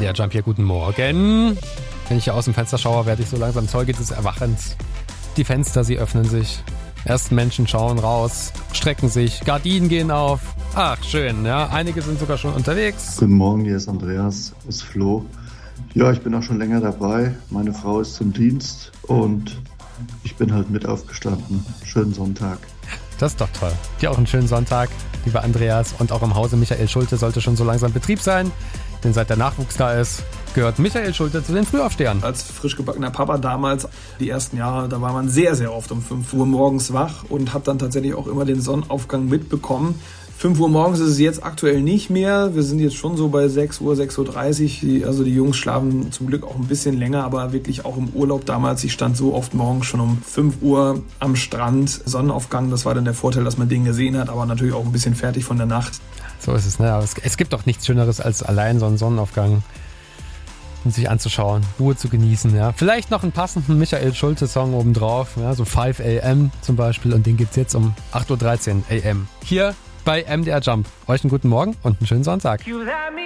MDR Jump hier, guten Morgen. Wenn ich hier aus dem Fenster schaue, werde ich so langsam Zeuge des Erwachens. Die Fenster, sie öffnen sich. Erst Menschen schauen raus, strecken sich, Gardinen gehen auf. Ach, schön, ja. Einige sind sogar schon unterwegs. Guten Morgen, hier ist Andreas aus Floh. Ja, ich bin auch schon länger dabei. Meine Frau ist zum Dienst und ich bin halt mit aufgestanden. Schönen Sonntag. Das ist doch toll. Dir auch einen schönen Sonntag, lieber Andreas. Und auch im Hause Michael Schulte sollte schon so langsam Betrieb sein. Denn seit der Nachwuchs da ist, gehört Michael Schulte zu den Frühaufstehern. Als frisch gebackener Papa damals, die ersten Jahre, da war man sehr, sehr oft um 5 Uhr morgens wach und hat dann tatsächlich auch immer den Sonnenaufgang mitbekommen. 5 Uhr morgens ist es jetzt aktuell nicht mehr. Wir sind jetzt schon so bei 6 Uhr, 6.30 Uhr. Also die Jungs schlafen zum Glück auch ein bisschen länger, aber wirklich auch im Urlaub damals. Ich stand so oft morgens schon um 5 Uhr am Strand. Sonnenaufgang, das war dann der Vorteil, dass man den gesehen hat, aber natürlich auch ein bisschen fertig von der Nacht. So ist es, ne? Aber es gibt doch nichts Schöneres als allein so einen Sonnenaufgang und sich anzuschauen, Ruhe zu genießen, ja. Vielleicht noch einen passenden Michael Schulte-Song obendrauf, ja, so 5 AM zum Beispiel, und den gibt's jetzt um 8.13 Uhr AM. Hier bei MDR Jump. Euch einen guten Morgen und einen schönen Sonntag.